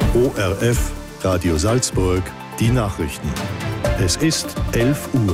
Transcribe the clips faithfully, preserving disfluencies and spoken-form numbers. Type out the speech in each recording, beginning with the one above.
O R F, Radio Salzburg, die Nachrichten. Es ist elf Uhr.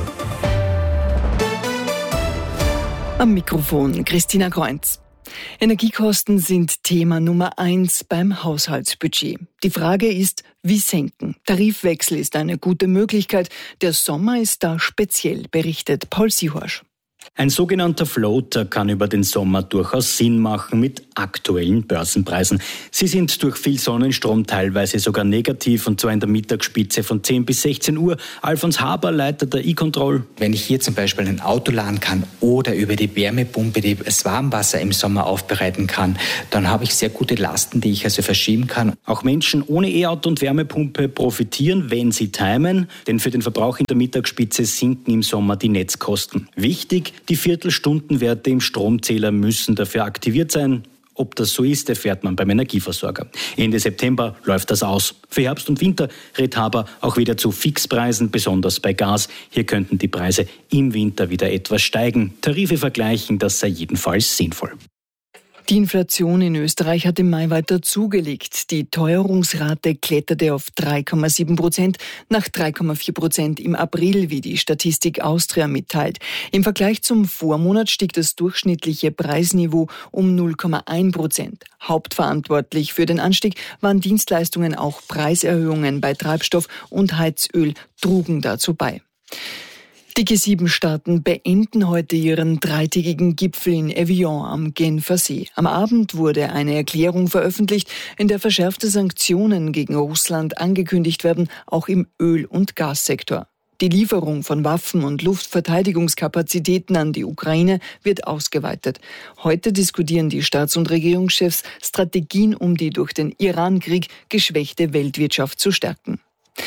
Am Mikrofon Christina Kreuz. Energiekosten sind Thema Nummer eins beim Haushaltsbudget. Die Frage ist, wie senken? Tarifwechsel ist eine gute Möglichkeit. Der Sommer ist da speziell, berichtet Paul Sihorsch. Ein sogenannter Floater kann über den Sommer durchaus Sinn machen mit aktuellen Börsenpreisen. Sie sind durch viel Sonnenstrom teilweise sogar negativ, und zwar in der Mittagsspitze von zehn bis sechzehn Uhr. Alfons Haber, Leiter der E-Control. Wenn ich hier zum Beispiel ein Auto laden kann oder über die Wärmepumpe das Warmwasser im Sommer aufbereiten kann, dann habe ich sehr gute Lasten, die ich also verschieben kann. Auch Menschen ohne E-Auto und Wärmepumpe profitieren, wenn sie timen, denn für den Verbrauch in der Mittagsspitze sinken im Sommer die Netzkosten. Wichtig, die Viertelstundenwerte im Stromzähler müssen dafür aktiviert sein. Ob das so ist, erfährt man beim Energieversorger. Ende September läuft das aus. Für Herbst und Winter rät Haber auch wieder zu Fixpreisen, besonders bei Gas. Hier könnten die Preise im Winter wieder etwas steigen. Tarife vergleichen, das sei jedenfalls sinnvoll. Die Inflation in Österreich hat im Mai weiter zugelegt. Die Teuerungsrate kletterte auf drei Komma sieben Prozent nach drei Komma vier Prozent im April, wie die Statistik Austria mitteilt. Im Vergleich zum Vormonat stieg das durchschnittliche Preisniveau um null Komma eins Prozent. Hauptverantwortlich für den Anstieg waren Dienstleistungen, auch Preiserhöhungen bei Treibstoff und Heizöl trugen dazu bei. Die G sieben Staaten beenden heute ihren dreitägigen Gipfel in Evian am Genfer See. Am Abend wurde eine Erklärung veröffentlicht, in der verschärfte Sanktionen gegen Russland angekündigt werden, auch im Öl- und Gassektor. Die Lieferung von Waffen und Luftverteidigungskapazitäten an die Ukraine wird ausgeweitet. Heute diskutieren die Staats- und Regierungschefs Strategien, um die durch den Iran-Krieg geschwächte Weltwirtschaft zu stärken.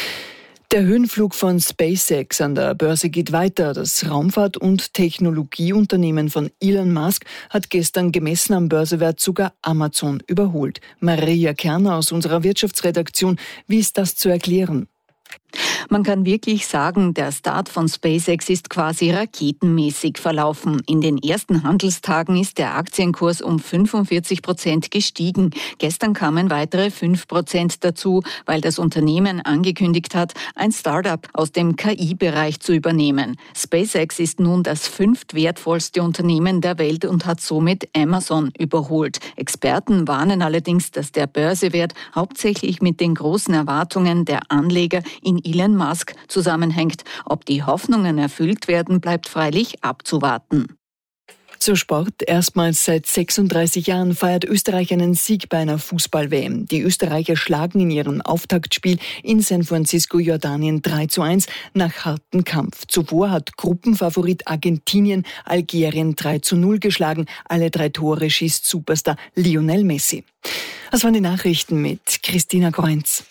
Der Höhenflug von SpaceX an der Börse geht weiter. Das Raumfahrt- und Technologieunternehmen von Elon Musk hat gestern gemessen am Börsewert sogar Amazon überholt. Maria Kerner aus unserer Wirtschaftsredaktion, wie ist das zu erklären? Man kann wirklich sagen, der Start von SpaceX ist quasi raketenmäßig verlaufen. In den ersten Handelstagen ist der Aktienkurs um fünfundvierzig Prozent gestiegen. Gestern kamen weitere fünf Prozent dazu, weil das Unternehmen angekündigt hat, ein Start-up aus dem K I-Bereich zu übernehmen. SpaceX ist nun das fünftwertvollste Unternehmen der Welt und hat somit Amazon überholt. Experten warnen allerdings, dass der Börsewert hauptsächlich mit den großen Erwartungen der Anleger in Elon Musk zusammenhängt. Ob die Hoffnungen erfüllt werden, bleibt freilich abzuwarten. Zur Sport. Erstmals seit sechsunddreißig Jahren feiert Österreich einen Sieg bei einer Fußball-W M. Die Österreicher schlagen in ihrem Auftaktspiel in San Francisco Jordanien drei zu eins nach hartem Kampf. Zuvor hat Gruppenfavorit Argentinien Algerien drei zu null geschlagen. Alle drei Tore schießt Superstar Lionel Messi. Das waren die Nachrichten mit Christina Kreuz.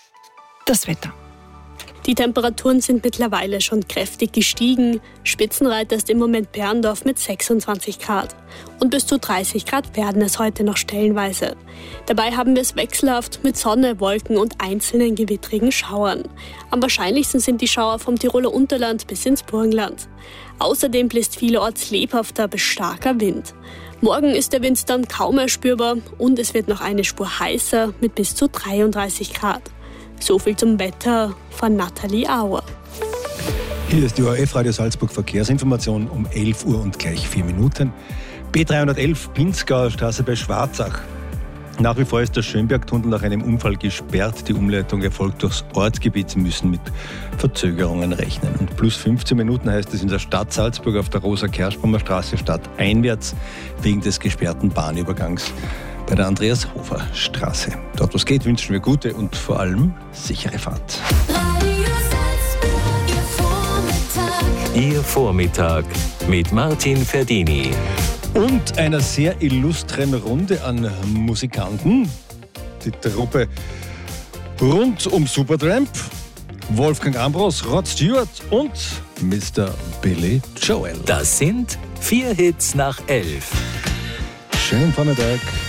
Das Wetter. Die Temperaturen sind mittlerweile schon kräftig gestiegen. Spitzenreiter ist im Moment Berndorf mit sechsundzwanzig Grad. Und bis zu dreißig Grad werden es heute noch stellenweise. Dabei haben wir es wechselhaft mit Sonne, Wolken und einzelnen gewittrigen Schauern. Am wahrscheinlichsten sind die Schauer vom Tiroler Unterland bis ins Burgenland. Außerdem bläst vielerorts lebhafter bis starker Wind. Morgen ist der Wind dann kaum mehr spürbar und es wird noch eine Spur heißer mit bis zu dreiunddreißig Grad. So viel zum Wetter von Nathalie Auer. Hier ist die O R F Radio Salzburg Verkehrsinformation um elf Uhr und gleich vier Minuten. B dreihundertelf Pinzgauer Straße bei Schwarzach. Nach wie vor ist der Schönbergtunnel nach einem Unfall gesperrt. Die Umleitung erfolgt durchs Ortsgebiet. Sie müssen mit Verzögerungen rechnen. Und plus fünfzehn Minuten heißt es in der Stadt Salzburg auf der Rosa-Kerschbaumer Straße stadteinwärts wegen des gesperrten Bahnübergangs bei der Andreas-Hofer-Straße. Dort, wo es geht, wünschen wir gute und vor allem sichere Fahrt. Ihr Vormittag mit Martin Ferdini. Und einer sehr illustren Runde an Musikanten. Die Truppe rund um Supertramp, Wolfgang Ambros, Rod Stewart und Mister Billy Joel. Das sind vier Hits nach elf. Schönen Vormittag.